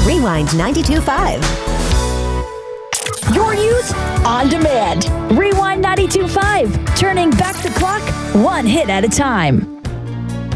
Rewind 92.5. Your youth on demand. Rewind 92.5. Turning back the clock one hit at a time.